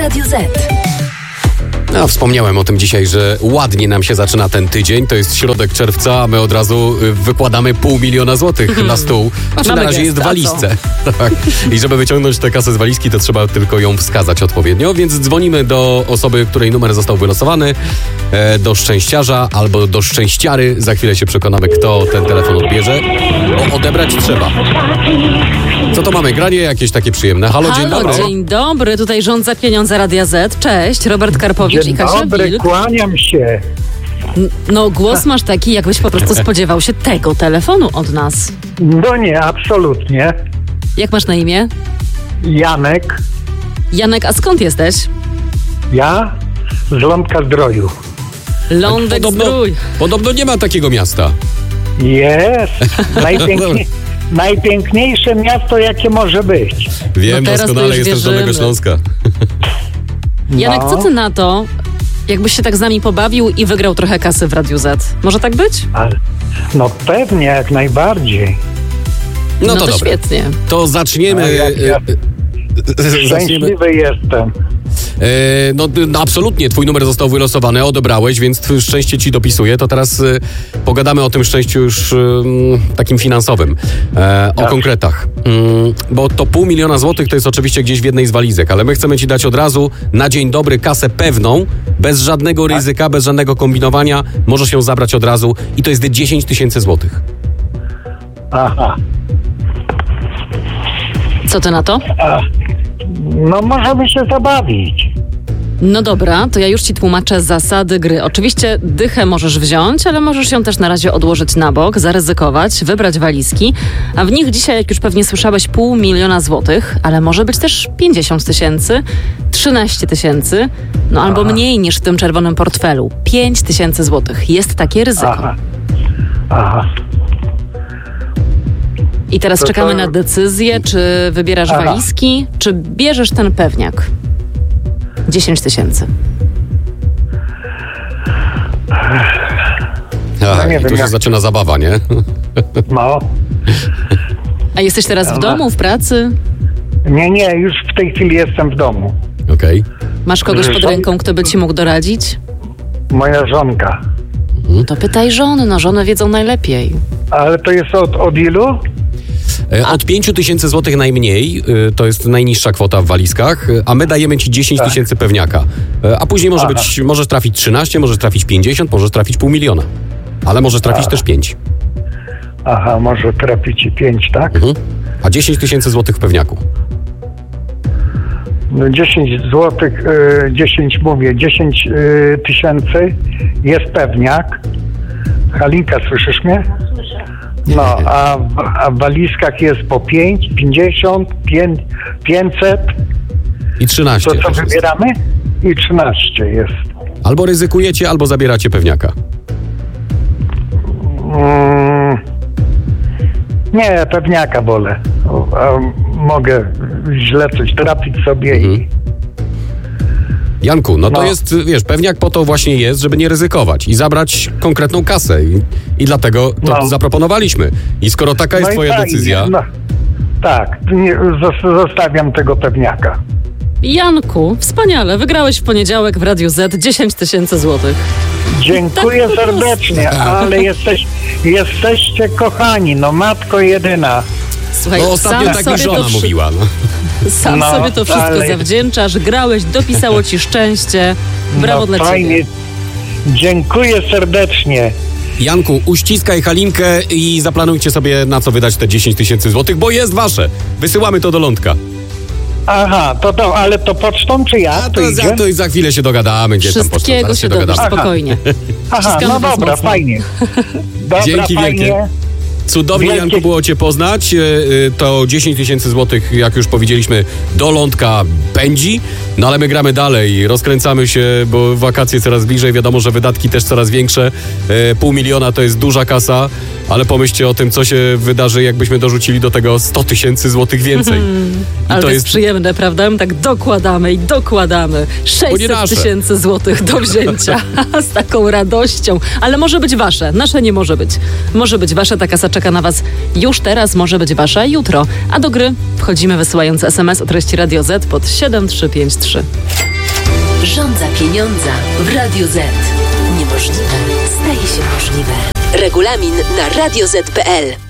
Radiu Z. No, wspomniałem o tym dzisiaj, że ładnie nam się zaczyna ten tydzień. To jest środek czerwca, a my od razu wykładamy 500 000 złotych na stół. Znaczy na razie jest w walizce. Tak. I żeby wyciągnąć tę kasę z walizki, to trzeba tylko ją wskazać odpowiednio. Więc dzwonimy do osoby, której numer został wylosowany, do szczęściarza albo do szczęściary. Za chwilę się przekonamy, kto ten telefon odbierze. Bo odebrać trzeba. Co to mamy? Granie jakieś takie przyjemne. Halo, dzień dobry. Dzień dobry. Tutaj rządza pieniądza Radia Z. Cześć, Robert Karpowicz i Kasia Dobry, Wilk. kłaniam się. No, głos masz taki, jakbyś po prostu spodziewał się tego telefonu od nas. No nie, absolutnie. Jak masz na imię? Janek, Janek, a skąd jesteś? ja z Lądka-Zdroju. Lądek Zdrój. Podobno nie ma takiego miasta. Jest. Najpiękniejsze miasto, jakie może być. Wiem, teraz to doskonale już jestem z Dolnego wierzymy. Śląska. Janek, No. co ty na to, jakbyś się tak z nami pobawił i wygrał trochę kasy w Radiu Z? Może tak być? No pewnie, jak najbardziej. No to to dobra. świetnie. To zaczniemy. Ja szczęśliwy jestem. No absolutnie, twój numer został wylosowany, odebrałeś, więc szczęście ci dopisuje. To teraz pogadamy o tym szczęściu już takim finansowym, o konkretach. Bo to 500 000 złotych to jest oczywiście gdzieś w jednej z walizek, ale my chcemy ci dać od razu na dzień dobry kasę pewną, bez żadnego ryzyka, bez żadnego kombinowania. Możesz ją zabrać od razu i to jest 10 000 złotych. Aha. Co ty na to? No możemy się zabawić. No dobra, to ja już ci tłumaczę zasady gry. Oczywiście dychę możesz wziąć, ale możesz ją też na razie odłożyć na bok, zaryzykować, wybrać walizki, a w nich dzisiaj, jak już pewnie słyszałeś, 500 000 złotych, ale może być też 50 000, 13 000, no albo mniej niż w tym czerwonym portfelu, 5 000 złotych. Jest takie ryzyko. Aha. I teraz To czekamy na decyzję, czy wybierasz walizki, czy bierzesz ten pewniak. 10 000. nie Tu wiem, się jak- zaczyna zabawa, nie? No. A jesteś teraz w domu, w pracy? Nie, już w tej chwili jestem w domu. Okej. Masz kogoś pod ręką, kto by ci mógł doradzić? Moja żonka. To pytaj żony, no żony wiedzą najlepiej. Ale to jest od ilu? Od 5 000 złotych najmniej, to jest najniższa kwota w walizkach, a my dajemy ci 10 000 pewniaka. A później możesz trafić 13, możesz trafić 50, możesz trafić 500 000. Ale możesz trafić też 5. Aha, może trafić i 5, tak? A 10 000 złotych w pewniaku. No 10 złotych, 10 tysięcy jest pewniak. Halinka, słyszysz mnie? Słyszę. No, a w walizkach jest po 5, 50, 500. I 13. To co też jest. wybieramy? I 13 jest. Albo ryzykujecie, albo zabieracie pewniaka. Nie, pewniaka wolę. Mogę źle coś trafić sobie i... Janku, no to jest, wiesz, pewniak po to właśnie jest, żeby nie ryzykować i zabrać konkretną kasę. I dlatego to zaproponowaliśmy. I skoro taka jest i twoja fajnie, decyzja... No, tak, zostawiam tego pewniaka. Janku, wspaniale, wygrałeś w poniedziałek w Radiu Z 10 000 złotych. Dziękuję Tak po prostu. serdecznie, ale jesteście kochani, no matko jedyna. Słuchaj, No ostatnio tak mi żona mówiła. No. Sam No, sobie to wszystko ale- zawdzięczasz, grałeś, dopisało ci szczęście. Brawo dla fajnie. ciebie. Dziękuję serdecznie. Janku, uściskaj Halinkę i zaplanujcie sobie, na co wydać te 10 000 złotych, bo jest wasze. Wysyłamy to do Lądka. Aha, ale to pocztą czy ja? A To to idzie? za chwilę się dogadamy. Gdzie tam pocztą, Wszystkiego zaraz się dowiesz, dogadamy. spokojnie. Aha, Ściskamy no was dobra, mocno. fajnie. Dobra, Dzięki fajnie. wielkie. Cudownie, Wielkie- Janku, było cię poznać. To 10 000 złotych, jak już powiedzieliśmy, do Lądka pędzi. No ale my gramy dalej, rozkręcamy się, bo wakacje coraz bliżej. Wiadomo, że wydatki też coraz większe. 500 000 to jest duża kasa, ale pomyślcie o tym, co się wydarzy, jakbyśmy dorzucili do tego 100 000 złotych więcej. Ale to to jest przyjemne, prawda? My tak dokładamy i dokładamy. 600 nasze. 000 złotych do wzięcia z taką radością. Ale może być wasze, nasze nie może być. Może być wasze, ta kasa czeka na was już teraz, może być wasza jutro. A do gry wchodzimy wysyłając SMS o treści Radio Z pod 7353. Rządza pieniądza w Radiu Z. Niemożliwe staje się możliwe. Regulamin na radioz.pl.